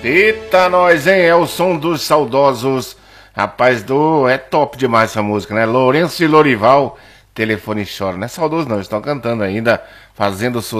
Eita, nós, hein? É o som dos saudosos. Rapaz, é top demais essa música, né? Lourenço e Lorival, Telefone Chora. Não é saudoso, não, estão cantando ainda, fazendo sucesso.